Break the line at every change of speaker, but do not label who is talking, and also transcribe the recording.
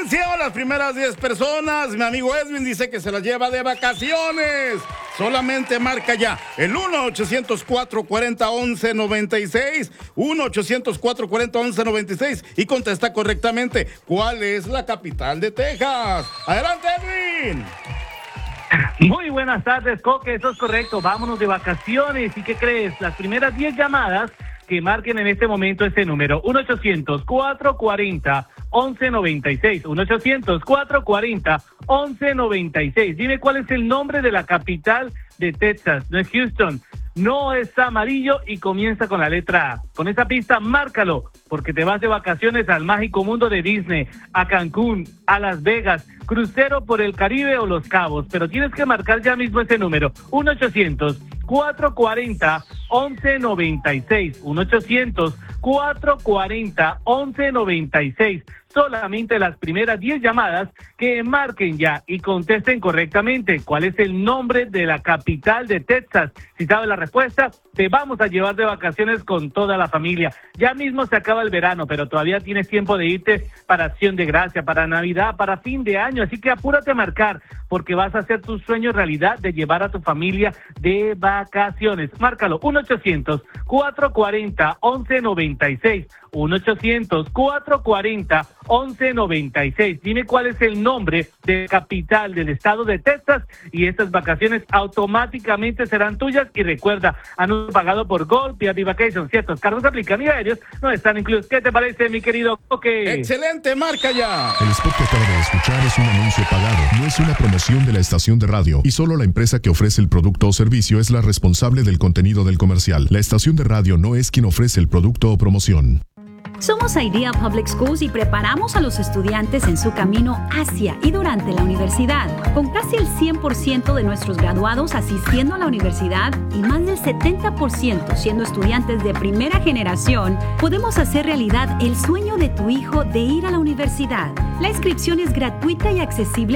Atención, las primeras 10 personas. Mi amigo Edwin dice que se las lleva de vacaciones. Solamente marca ya el 1-800-440-1196, 1-800-440-1196 y contesta correctamente cuál es la capital de Texas. Adelante, Edwin.
Muy buenas tardes, Coque, eso es correcto. Vámonos de vacaciones. ¿Y qué crees? Las primeras 10 llamadas que marquen en este momento este número, 1-800-440-1196, 1-800-440-1196. Dime cuál es el nombre de la capital de Texas. No es Houston, no es amarillo y comienza con la letra A. Con esa pista, márcalo, porque te vas de vacaciones al mágico mundo de Disney, a Cancún, a Las Vegas, crucero por el Caribe o Los Cabos. Pero tienes que marcar ya mismo ese número, 1-800-440-1196, 1-800-440-1196. Solamente las primeras 10 llamadas que marquen ya y contesten correctamente cuál es el nombre de la capital de Texas. Si sabes la respuesta, te vamos a llevar de vacaciones con toda la familia. Ya mismo se acaba el verano, pero todavía tienes tiempo de irte para Acción de Gracia, para Navidad, para fin de año. Así que apúrate a marcar, porque vas a hacer tu sueño realidad de llevar a tu familia de vacaciones. Márcalo, 1-800-440-1196. 1-800-440-1196. Dime cuál es el nombre de capital del estado de Texas y estas vacaciones automáticamente serán tuyas. Y recuerda, anuncio pagado por Gold, vía Vacations. Ciertos cargos aplican y aéreos no están incluidos. ¿Qué te parece, mi querido Coque?
Excelente, marca ya.
El spot que acaba de escuchar es un anuncio pagado, no es una promoción de la estación de radio y solo la empresa que ofrece el producto o servicio es la responsable del contenido del comercial. La estación de radio no es quien ofrece el producto o promoción.
Somos Idea Public Schools y preparamos a los estudiantes en su camino hacia y durante la universidad. Con casi el 100% de nuestros graduados asistiendo a la universidad y más del 70% siendo estudiantes de primera generación, podemos hacer realidad el sueño de tu hijo de ir a la universidad. La inscripción es gratuita y accesible